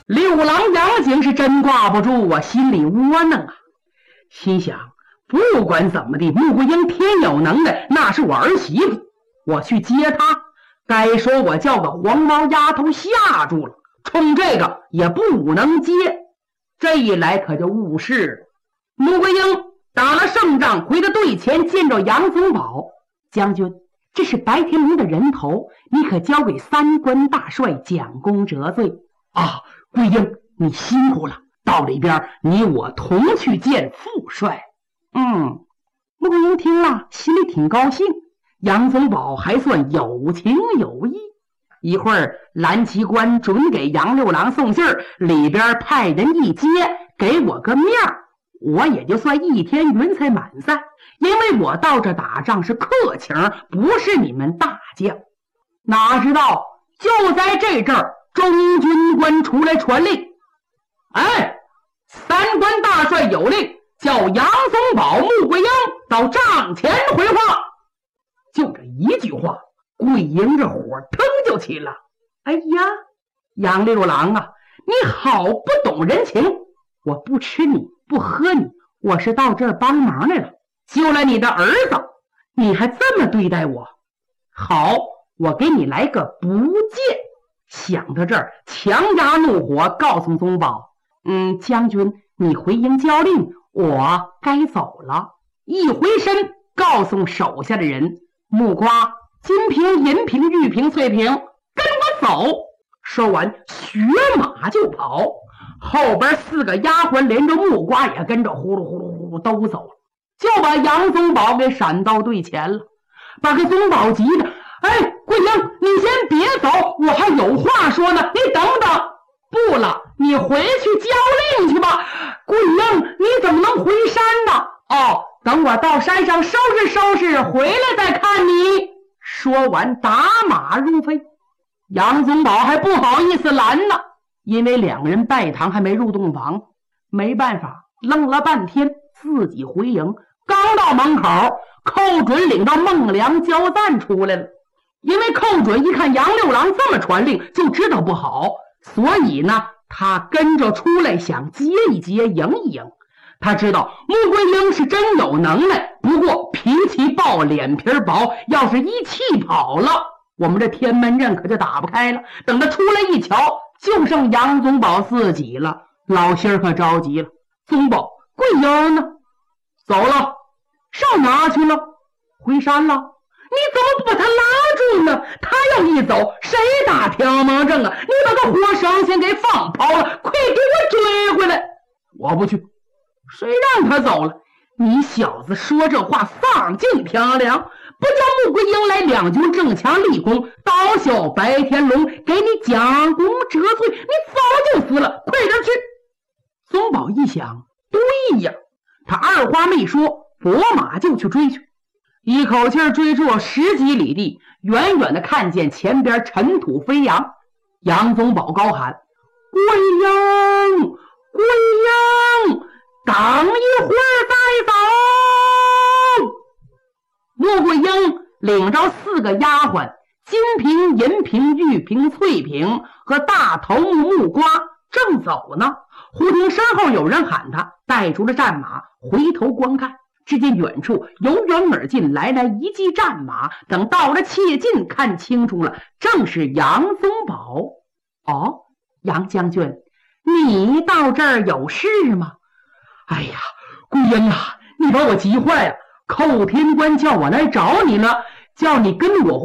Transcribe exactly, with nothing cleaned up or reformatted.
六郎杨景是真挂不住啊，心里窝囊啊，心想不管怎么的，穆桂英天有能耐，那是我儿媳妇，我去接她，该说我叫个黄毛丫头吓住了，冲这个也不能接，这一来可就误事了。穆桂英打了胜仗，回到队前见着杨宗保，将军，这是白天龙的人头，你可交给三关大帅蒋公折罪啊。桂英，你辛苦了，到里边你我同去见副帅。嗯，穆桂英听了心里挺高兴，杨宗保还算有情有义。一会儿蓝旗官准给杨六郎送信儿，里边派人一接，给我个面儿，我也就算一天云彩满载，因为我到这打仗是客情，不是你们大将。哪知道就在这阵儿，中军官出来传令，哎，三关大帅有令，叫杨宗保、穆桂英到帐前回话。就这一句话，桂英这火腾就起了。哎呀，杨六郎啊，你好不懂人情，我不吃你不喝你，我是到这儿帮忙来了，救了你的儿子，你还这么对待我？好，我给你来个不见。想到这儿，强压怒火，告诉宗保，嗯，将军你回营交令，我该走了。一回身告诉手下的人，木瓜、金瓶、银瓶、玉瓶、翠瓶，跟我走。说完学马就跑，后边四个丫鬟连着木瓜也跟着呼噜呼噜呼噜都走了，就把杨宗保给闪到队前了。把个宗保急的，哎，桂英，你先别走，我还有话说呢，你等等。不了，你回去交令去吧。桂英，你怎么能回山呢？哦，等我到山上收拾收拾，回来再看你。说完打马入飞。杨宗保还不好意思拦呢，因为两个人拜堂还没入洞房，没办法，愣了半天，自己回营。刚到门口，寇准领到孟良交赞出来了。因为寇准一看杨六郎这么传令，就知道不好，所以呢，他跟着出来想接一接，迎一迎。他知道穆桂英是真有能耐，不过脾气暴，脸皮薄，要是一气跑了，我们这天门阵可就打不开了。等他出来一瞧，就剩杨宗保自己了，老心儿可着急了。宗保，桂英呢？走了。上哪去了？回山了。你怎么不把他拉住呢？他要一走，谁打天门阵啊？你把他活生生给放跑了，快给我追回来！我不去。谁让他走了？你小子说这话丧尽天良，不叫穆桂英来两军正强立功，刀削白天龙，给你蒋公折罪，你早就死了，快点去！宗保一想，对呀，他二话没说，拨马就去追去。一口气追出十几里地，远远的看见前边尘土飞扬。杨宗保高喊：桂英，桂英，等一会儿再走。穆桂英领着四个丫鬟，金瓶、银瓶、玉瓶、翠瓶和大头目木瓜正走呢，忽听身后有人喊他，带出了战马，回头观看，只见远处由远而近来来一骑战马，等到了切近，看清楚了，正是杨宗保。哦，杨将军，你到这儿有事吗？哎呀，桂英啊，你把我急坏了，寇天官叫我来找你了，叫你跟我